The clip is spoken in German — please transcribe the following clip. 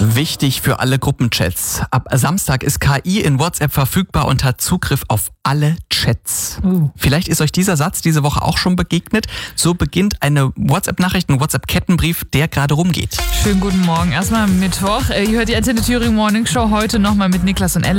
Wichtig für alle Gruppenchats. Ab Samstag ist KI in WhatsApp verfügbar und hat Zugriff auf alle Chats. Vielleicht ist euch dieser Satz diese Woche auch schon begegnet. So beginnt eine WhatsApp-Nachricht, ein WhatsApp-Kettenbrief, der gerade rumgeht. Schönen guten Morgen. Erstmal Mittwoch. Ihr hört die Antenne Thüringen Morning Show heute nochmal mit Niklas und Ellen.